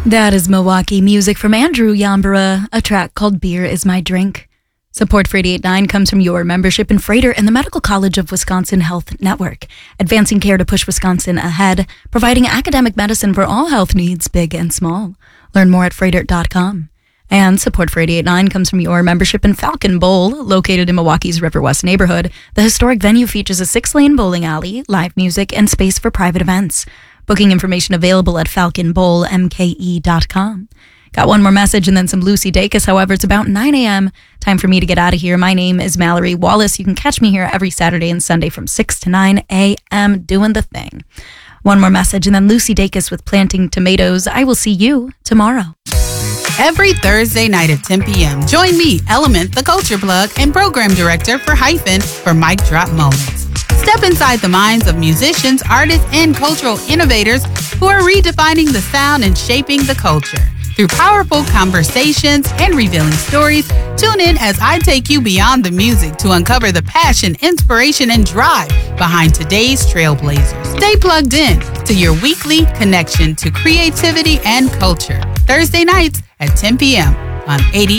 That is Milwaukee music from Andrew Yambara, a track called Beer Is My Drink. Support for 88.9 comes from your membership in Freighter and the Medical College of Wisconsin Health Network, advancing care to push Wisconsin ahead, providing academic medicine for all health needs, big and small. Learn more at Freighter.com. And support for 88.9 comes from your membership in Falcon Bowl, located in Milwaukee's River West neighborhood. The historic venue features a 6-lane bowling alley, live music, and space for private events. Booking information available at falconbowlmke.com. Got one more message and then some Lucy Dacus. However, it's about 9 a.m. Time for me to get out of here. My name is Mallory Wallace. You can catch me here every Saturday and Sunday from 6 to 9 a.m. doing the thing. One more message and then Lucy Dacus with Planting Tomatoes. I will see you tomorrow. Every Thursday night at 10 p.m., join me, Element, the culture plug and program director for Hyphen, for Mic Drop Moments. Step inside the minds of musicians, artists, and cultural innovators who are redefining the sound and shaping the culture. Through powerful conversations and revealing stories, tune in as I take you beyond the music to uncover the passion, inspiration, and drive behind today's trailblazers. Stay plugged in to your weekly connection to creativity and culture. Thursday nights at 10 p.m. on 80.